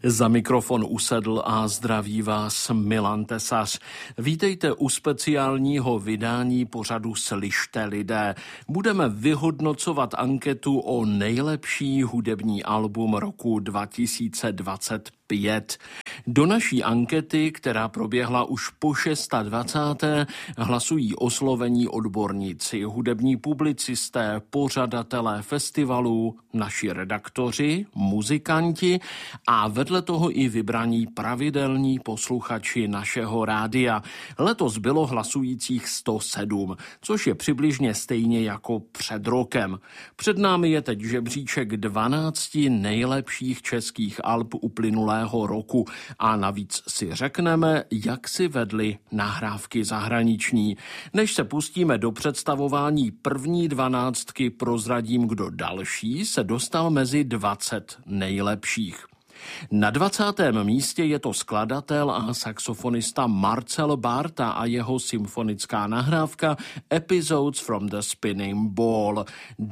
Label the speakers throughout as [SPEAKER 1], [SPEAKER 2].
[SPEAKER 1] Za mikrofon usedl a zdraví vás Milan Tesař. Vítejte u speciálního vydání pořadu Slyšte lidé. Budeme vyhodnocovat anketu o nejlepší hudební album roku 2025. Do naší ankety, která proběhla už po 26. hlasují oslovení odborníci, hudební publicisté, pořadatelé festivalů, naši redaktoři, muzikanti a vedle toho i vybraní pravidelní posluchači našeho rádia. Letos bylo hlasujících 107, což je přibližně stejně jako před rokem. Před námi je teď žebříček 12 nejlepších českých alb uplynulého roku a navíc si řekneme, jak si vedly nahrávky zahraniční. Než se pustíme do představování první 12, prozradím, kdo další se dostal mezi 20 nejlepších. Na 20. místě je to skladatel a saxofonista Marcel Barta a jeho symfonická nahrávka Episodes from the Spinning Ball.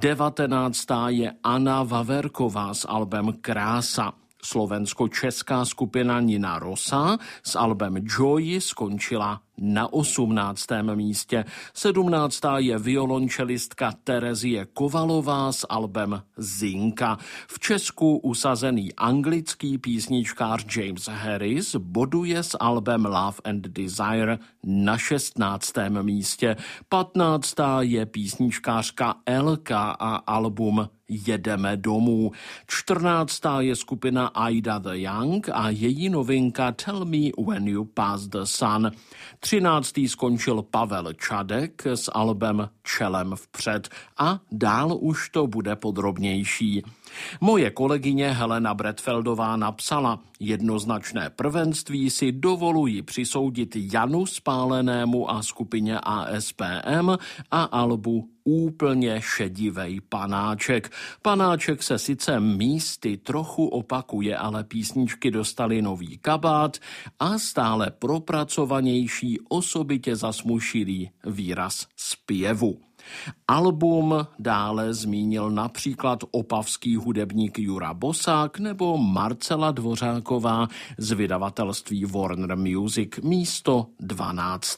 [SPEAKER 1] 19. je Anna Vaverková s albem Krása. Slovensko-česká skupina Nina Rosa s albem Joy skončila na 18. místě. 17. je violončelistka Terezie Kovalová s albem Zinka. V Česku usazený anglický písničkář James Harris boduje s albem Love and Desire na 16. místě. 15. je písničkářka Elka a album Jedeme domů. 14. je skupina Ida the Young a její novinka Tell Me When You Pass the Sun. 13. skončil Pavel Čadek s albem Čelem vpřed a dál už to bude podrobnější. Moje kolegyně Helena Bretfeldová napsala: jednoznačné prvenství si dovoluji přisoudit Janu Spálenému a skupině ASPM a albu Úplně šedivej panáček. Panáček se sice místy trochu opakuje, ale písničky dostaly nový kabát a stále propracovanější, osobitě zasmušilý výraz zpěvu. Album dále zmínil například opavský hudebník Jura Bosák nebo Marcela Dvořáková z vydavatelství Warner Music, místo 12.